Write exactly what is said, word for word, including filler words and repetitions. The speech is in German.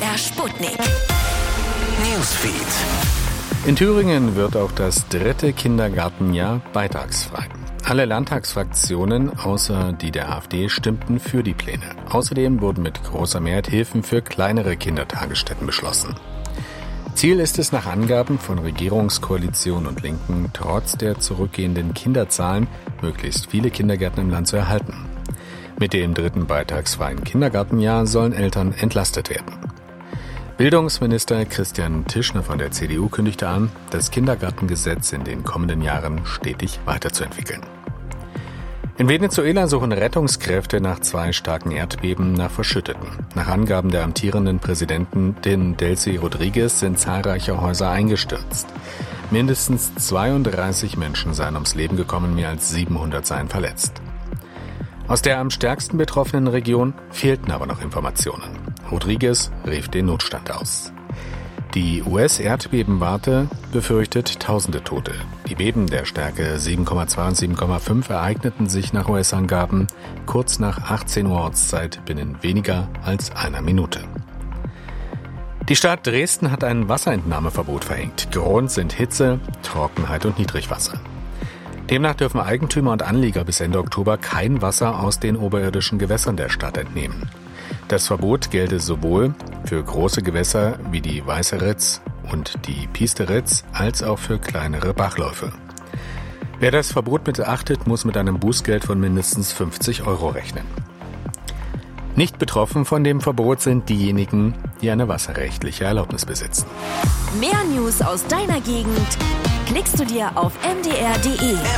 R Sputnik. Newsfeed. In Thüringen wird auch das dritte Kindergartenjahr beitragsfrei. Alle Landtagsfraktionen außer die der AfD stimmten für die Pläne. Außerdem wurden mit großer Mehrheit Hilfen für kleinere Kindertagesstätten beschlossen. Ziel ist es nach Angaben von Regierungskoalition und Linken, trotz der zurückgehenden Kinderzahlen möglichst viele Kindergärten im Land zu erhalten. Mit dem dritten beitragsfreien Kindergartenjahr sollen Eltern entlastet werden. Bildungsminister Christian Tischner von der C D U kündigte an, das Kindergartengesetz in den kommenden Jahren stetig weiterzuentwickeln. In Venezuela suchen Rettungskräfte nach zwei starken Erdbeben nach Verschütteten. Nach Angaben der amtierenden Präsidentin Delcy Rodriguez sind zahlreiche Häuser eingestürzt. Mindestens zweiunddreißig Menschen seien ums Leben gekommen, mehr als siebenhundert seien verletzt. Aus der am stärksten betroffenen Region fehlten aber noch Informationen. Rodriguez rief den Notstand aus. Die U S-Erdbebenwarte befürchtet tausende Tote. Die Beben der Stärke sieben Komma zwei und sieben Komma fünf ereigneten sich nach U S-Angaben kurz nach achtzehn Uhr Ortszeit binnen weniger als einer Minute. Die Stadt Dresden hat ein Wasserentnahmeverbot verhängt. Grund sind Hitze, Trockenheit und Niedrigwasser. Demnach dürfen Eigentümer und Anlieger bis Ende Oktober kein Wasser aus den oberirdischen Gewässern der Stadt entnehmen. Das Verbot gelte sowohl für große Gewässer wie die Weiße Ritz und die Piesteritz als auch für kleinere Bachläufe. Wer das Verbot missachtet, muss mit einem Bußgeld von mindestens fünfzig Euro rechnen. Nicht betroffen von dem Verbot sind diejenigen, die eine wasserrechtliche Erlaubnis besitzen. Mehr News aus deiner Gegend klickst du dir auf m d r punkt d e.